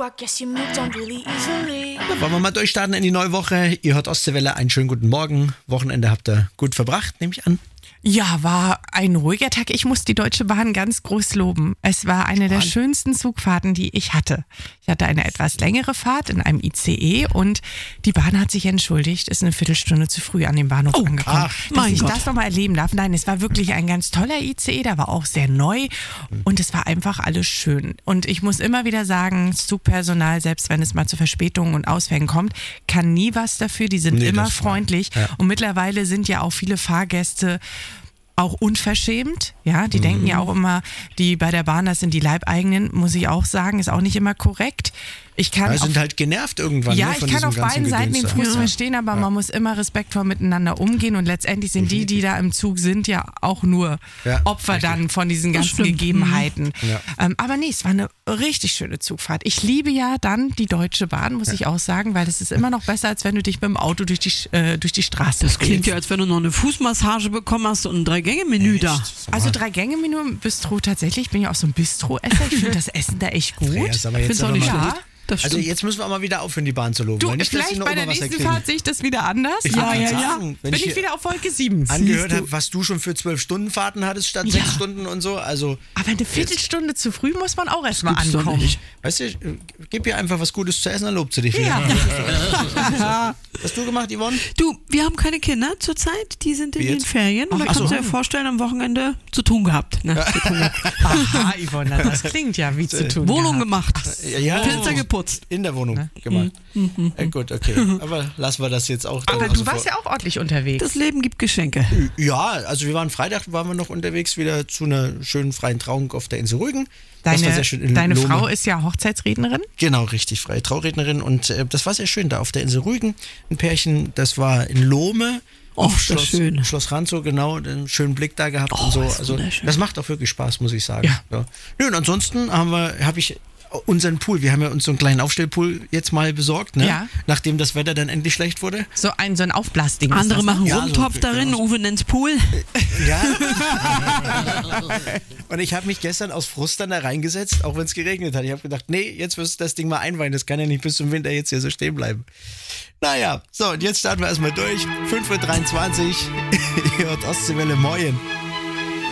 I guess you moved on really easily. Da wollen wir mal durchstarten in die neue Woche. Ihr hört Ostseewelle, einen schönen guten Morgen. Wochenende habt ihr gut verbracht, nehme ich an. Ja, war ein ruhiger Tag. Ich muss die Deutsche Bahn ganz groß loben. Es war eine der schönsten Zugfahrten, die ich hatte. Ich hatte eine etwas längere Fahrt in einem ICE und die Bahn hat sich entschuldigt, ist eine Viertelstunde zu früh an dem Bahnhof angekommen. Dass ich das nochmal erleben darf. Nein, es war wirklich ein ganz toller ICE, der war auch sehr neu und es war einfach alles schön. Und ich muss immer wieder sagen, das Zugpersonal, selbst wenn es mal zu Verspätungen und Ausfällen kommt, kann nie was dafür. Die sind immer freundlich. Ja. Und mittlerweile sind ja auch viele Fahrgäste auch unverschämt, ja, die denken ja auch immer, die bei der Bahn, das sind die Leibeigenen, muss ich auch sagen, ist auch nicht immer korrekt. Sind halt genervt irgendwann. Ja, ne, von ich kann auf beiden Seiten den Frust Ja. verstehen, aber man muss immer respektvoll miteinander umgehen und letztendlich sind die da im Zug sind, ja auch nur Opfer dann von diesen ganzen Gegebenheiten. Ja. Aber nee, es war eine richtig schöne Zugfahrt. Ich liebe ja dann die Deutsche Bahn, muss ich auch sagen, weil das ist immer noch besser, als wenn du dich mit dem Auto durch die Straße Das klingt ja, als wenn du noch eine Fußmassage bekommen hast und ein 3-Gänge-Menü da. Also 3-Gänge-Menü im Bistro tatsächlich. Ich bin ja auch so ein Bistro-Esser. Ich finde das Essen da echt gut. Ja, ist aber jetzt Find's auch nicht aber mal- schlecht. Das Also stimmt. jetzt müssen wir auch mal wieder aufhören, die Bahn zu loben. Du, weil nicht, dass die vielleicht noch bei der Oberwasser nächsten kriegen. Fahrt sehe ich das wieder anders. Ich wollte gerade sagen, wenn bin ich ich wieder auf Folge 7. angehört habe, was du schon für 12-Stunden-Fahrten hattest statt 6 Stunden und so. Also, Aber eine Viertelstunde zu früh muss man auch erstmal gibt's doch ankommen. nicht. weißt du, gib ihr einfach was Gutes zu essen, dann lobt sie dich wieder. Ja. Was hast du gemacht, Yvonne? Du, wir haben keine Kinder zurzeit, die sind in Wie den jetzt? Ferien. Und da kannst du dir vorstellen, am Wochenende zu tun gehabt. Ne? Aha, Yvonne, das klingt ja wie zu tun. Wohnung gehabt. gemacht, Ja, Fenster geputzt. in der Wohnung gemacht. Gut, okay. Aber lassen wir das jetzt auch. dann Aber außen du warst vor. ja auch ordentlich unterwegs. Das Leben gibt Geschenke. Ja, also wir waren Freitag, waren wir noch unterwegs wieder zu einer schönen freien Trauung auf der Insel Rügen. Das war sehr schön in Deine Lohme. Frau ist ja Hochzeitsrednerin. Genau, richtig, freie Traurednerin. Und das war sehr schön da auf der Insel Rügen. Ein Pärchen, das war in Lohme. Och, das ist schön. Schloss Ranzow, genau, einen schönen Blick da gehabt und so. ist Also wunderschön. das macht auch wirklich Spaß, muss ich sagen. Ja. Nö, und ansonsten habe ich unseren Pool, wir haben ja uns so einen kleinen Aufstellpool jetzt mal besorgt, ne? Ja. Nachdem das Wetter dann endlich schlecht wurde. So ein Aufblasding. ist Andere das, ne? machen Ja, Rumtopf so, darin, genau. Uwe nennt's Pool. Ja. Und ich habe mich gestern aus Frust dann da reingesetzt, auch wenn es geregnet hat. Ich habe gedacht, nee, jetzt wirst du das Ding mal einweihen. Das kann ja nicht bis zum Winter jetzt hier so stehen bleiben. Naja, so, und jetzt starten wir erstmal durch. 5:23 Uhr. Ihr hört Ostseewelle, moin.